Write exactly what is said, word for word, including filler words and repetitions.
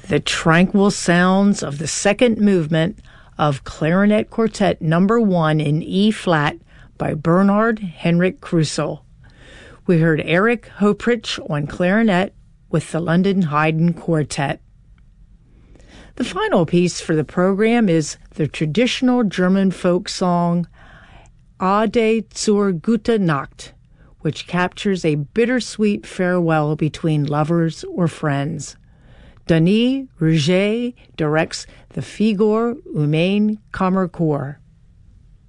the tranquil sounds of the second movement of Clarinet Quartet Number One in E-flat by Bernard Henrik Krusel. We heard Eric Hoprich on clarinet with the London Haydn Quartet. The final piece for the program is the traditional German folk song Ade zur gute Nacht, which captures a bittersweet farewell between lovers or friends. Denis Rouget directs the Figure Humaine Kammerchor.